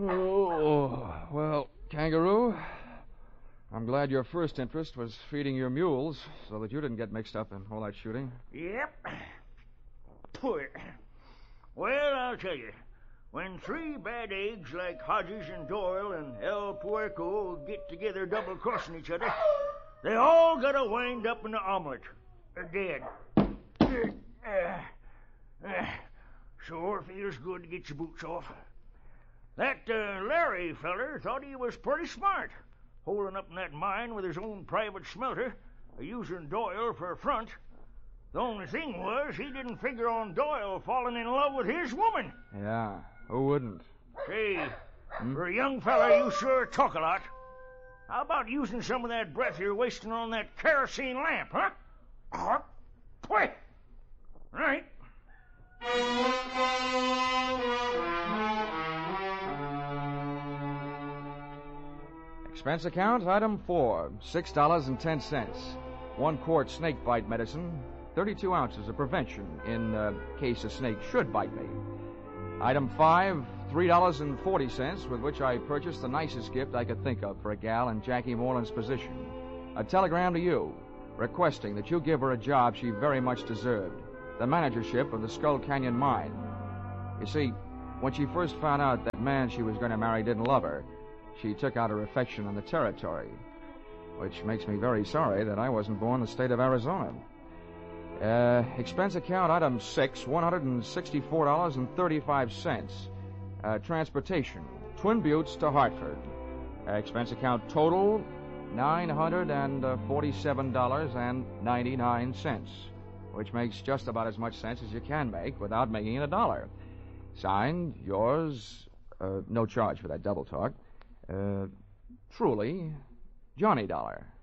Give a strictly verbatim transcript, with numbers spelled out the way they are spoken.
Oh, well, Kangaroo, I'm glad your first interest was feeding your mules so that you didn't get mixed up in all that shooting. Yep. Poor. Well, I'll tell you. When three bad eggs like Hodges and Doyle and El Puerco get together double-crossing each other, they all gotta wind up in the omelet. They're dead. Uh, uh, sure feels good to get your boots off. That uh, Larry feller thought he was pretty smart, holding up in that mine with his own private smelter, using Doyle for a front. The only thing was he didn't figure on Doyle falling in love with his woman. Yeah, who wouldn't? Say, hmm? For a young fella, you sure talk a lot. How about using some of that breath you're wasting on that kerosene lamp, huh? Oh, quick! Right. Expense account, item four, six dollars and ten cents. One quart snake bite medicine, thirty-two ounces of prevention in uh, case a snake should bite me. Item five, three dollars and forty cents, with which I purchased the nicest gift I could think of for a gal in Jackie Moreland's position. A telegram to you, requesting that you give her a job she very much deserved, the managership of the Skull Canyon Mine. You see, when she first found out that man she was going to marry didn't love her, she took out her affection on the territory, which makes me very sorry that I wasn't born in the state of Arizona. Uh, expense account item six, one hundred sixty-four dollars and thirty-five cents. Uh, transportation, Twin Buttes to Hartford. Uh, expense account total, nine hundred forty-seven dollars and ninety-nine cents, which makes just about as much sense as you can make without making it a dollar. Signed, yours, uh, no charge for that double talk, uh, truly, Johnny Dollar.